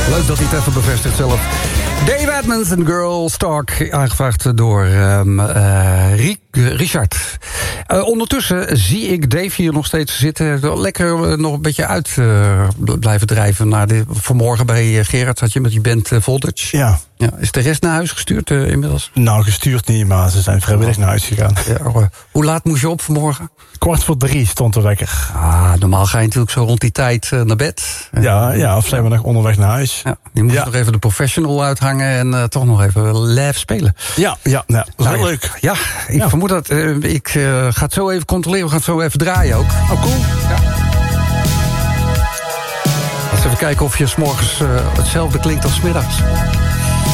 Leuk dat hij het even bevestigt zelf. Dave Edmonds en Girls Talk, aangevraagd door Richard. Ondertussen zie ik Dave hier nog steeds zitten. Lekker nog een beetje uit blijven drijven. Naar vanmorgen bij Gerard had je met die band Voltage. Ja. Is de rest naar huis gestuurd inmiddels? Nou, gestuurd niet, maar ze zijn vrijwillig naar huis gegaan. Ja, hoe laat moest je op vanmorgen? 2:45 stond de wekker. Normaal ga je natuurlijk zo rond die tijd naar bed. Ja, of zijn we nog onderweg naar huis. Ja, je moet nog even de professional uithangen en toch nog even live spelen. Ja, heel leuk. Ja, ik vermoed dat. Ik ga het zo even controleren, we gaan het zo even draaien ook. Oh, cool. Ja. Laten we even kijken of je 's morgens hetzelfde klinkt als 's middags.